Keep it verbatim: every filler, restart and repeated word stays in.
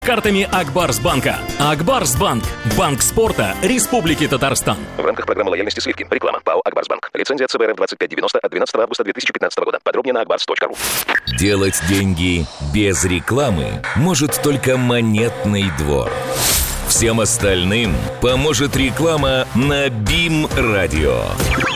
Картами Акбарсбанка. Акбарсбанк. Банк спорта Республики Татарстан. В рамках программы лояльности сливки. Реклама. ПАО «Акбарсбанк». Лицензия ЦБРФ двадцать пять девяносто от двенадцатого августа две тысячи пятнадцатого года. Подробнее на акбарс точка ру. Делать деньги без рекламы может только Монетный двор. Всем остальным поможет реклама на БИМ Радио.